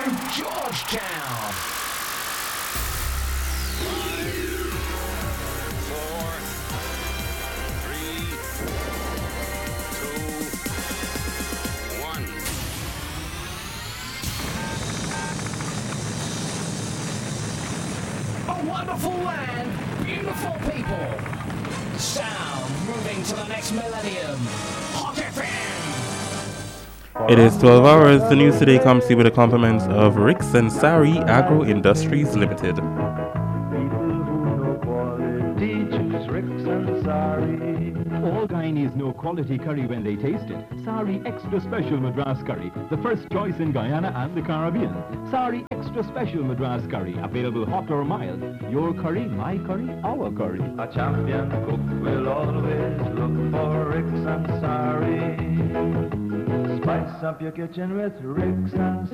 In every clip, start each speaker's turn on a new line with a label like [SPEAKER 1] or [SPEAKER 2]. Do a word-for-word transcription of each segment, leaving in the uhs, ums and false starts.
[SPEAKER 1] F M, Georgetown. Wonderful land, beautiful people. Sound moving to the next millennium. Hot F M.
[SPEAKER 2] It is twelve hours. The news today comes to you with the compliments of Ricks and Sari Agro Industries Limited.
[SPEAKER 3] All Guyanese know quality curry when they taste it. Sari Extra Special Madras Curry, the first choice in Guyana and the Caribbean. Sari Extra Special Madras Curry, available hot or mild. Your curry, my curry, our curry.
[SPEAKER 4] A champion cook will always look for Ricks and Sari. Spice up your kitchen with Ricks and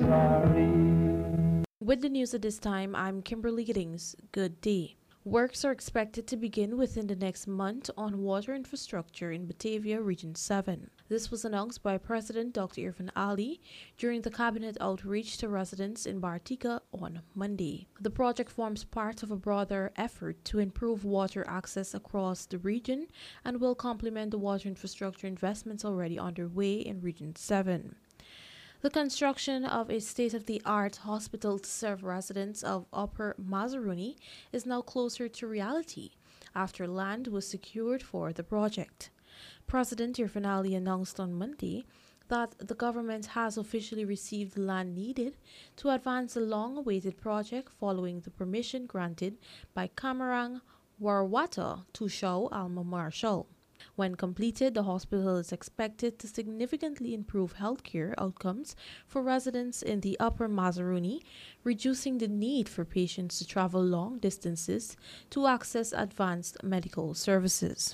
[SPEAKER 4] Sari.
[SPEAKER 5] With the news at this time, I'm Kimberly Giddings. Good day. Works are expected to begin within the next month on water infrastructure in Batavia Region seven. This was announced by President Doctor Irfan Ali during the cabinet outreach to residents in Bartica on Monday. The project forms part of a broader effort to improve water access across the region and will complement the water infrastructure investments already underway in Region seven. The construction of a state-of-the-art hospital to serve residents of Upper Mazaruni is now closer to reality after land was secured for the project. President Irfan Ali announced on Monday that the government has officially received the land needed to advance the long-awaited project following the permission granted by Kamarang Warwata Tushau Alma Marshal. When completed, the hospital is expected to significantly improve healthcare outcomes for residents in the Upper Mazaruni, reducing the need for patients to travel long distances to access advanced medical services.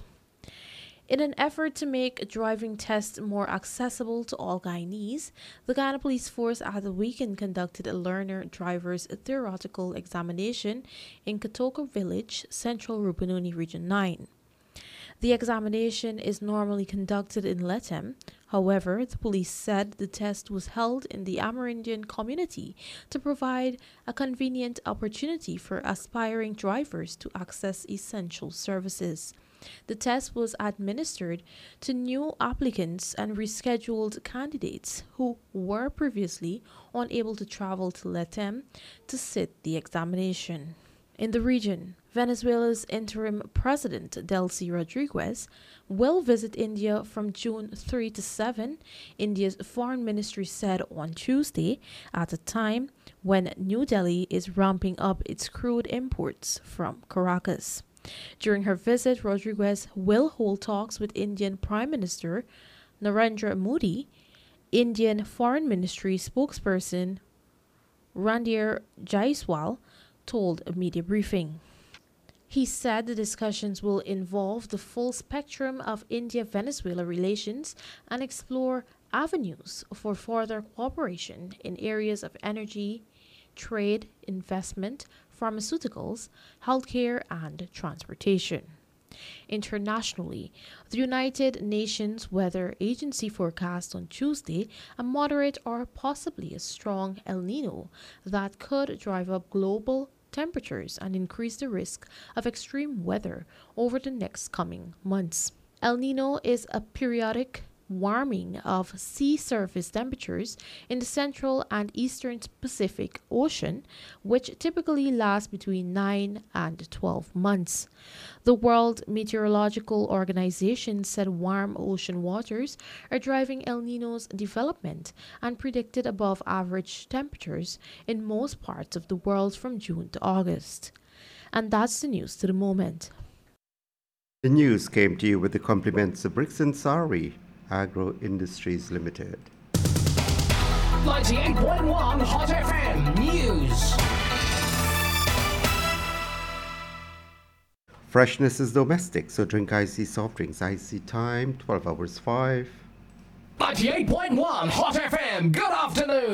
[SPEAKER 5] In an effort to make driving tests more accessible to all Guyanese, the Guyana Police Force at the weekend conducted a learner driver's theoretical examination in Katoka Village, Central Rupununi Region nine. The examination is normally conducted in Letem. However, the police said the test was held in the Amerindian community to provide a convenient opportunity for aspiring drivers to access essential services. The test was administered to new applicants and rescheduled candidates who were previously unable to travel to Letem to sit the examination. In the region, Venezuela's interim president, Delcy Rodriguez, will visit India from June third to seventh, India's foreign ministry said on Tuesday, at a time when New Delhi is ramping up its crude imports from Caracas. During her visit, Rodriguez will hold talks with Indian Prime Minister Narendra Modi, Indian Foreign Ministry spokesperson Randhir Jaiswal told a media briefing. He said the discussions will involve the full spectrum of India-Venezuela relations and explore avenues for further cooperation in areas of energy, trade, investment, pharmaceuticals, healthcare, and transportation. Internationally, the United Nations Weather Agency forecast on Tuesday a moderate or possibly a strong El Nino that could drive up global temperatures and increase the risk of extreme weather over the next coming months. El Nino is a periodic warming of sea surface temperatures in the central and eastern Pacific Ocean, which typically lasts between nine and twelve months. The World Meteorological Organization said warm ocean waters are driving El Nino's development and predicted above average temperatures in most parts of the world from June to August. And that's the news to the moment.
[SPEAKER 6] The news came to you with the compliments of Ricks and Sari Agro Industries Limited.
[SPEAKER 1] ninety-eight point one Hot F M News.
[SPEAKER 6] Freshness is domestic, so drink icy soft drinks. Icy time, twelve hours five.
[SPEAKER 1] ninety-eight point one Hot F M. Good afternoon.